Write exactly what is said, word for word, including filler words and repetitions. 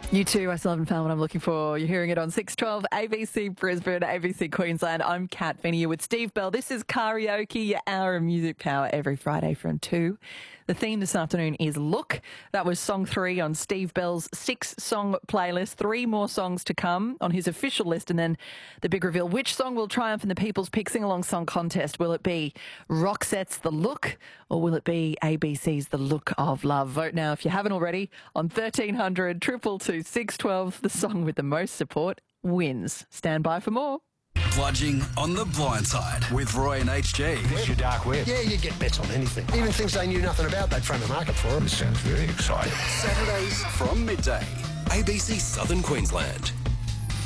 You too, I still haven't found what I'm looking for. You're hearing it on six twelve A B C Brisbane, A B C Queensland. I'm Kat Finney with Steve Bell. This is Karaoke, your hour of music power every Friday from two. The theme this afternoon is Look. That was song three on Steve Bell's six-song playlist. Three more songs to come on his official list, and then the big reveal. Which song will triumph in the People's Pick Sing-Along Song Contest? Will it be Roxette's The Look, or will it be A B C's The Look of Love? Vote now if you haven't already on thirteen hundred, two two two, six one two. The song with the most support wins. Stand by for more. Bludging on the Blind Side with Roy and H G. It's your dark web. Yeah, you get bets on anything. Even things they knew nothing about, they'd frame a market for them. This sounds very exciting. Saturdays from midday. A B C Southern Queensland.